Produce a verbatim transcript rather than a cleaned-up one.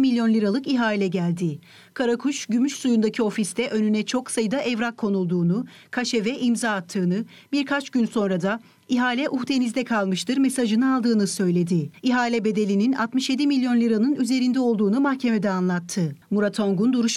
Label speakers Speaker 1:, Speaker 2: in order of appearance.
Speaker 1: milyon liralık ihale geldi. Karakuş, Gümüşsuyu'ndaki ofiste önüne çok sayıda evrak konulduğunu, kaşe ve imza attığını, birkaç gün sonra da ihale uhdenizde kalmıştır mesajını aldığını söyledi. İhale bedelinin altmış yedi milyon liranın üzerinde olduğunu mahkemede anlattı. Murat Ongun duruşma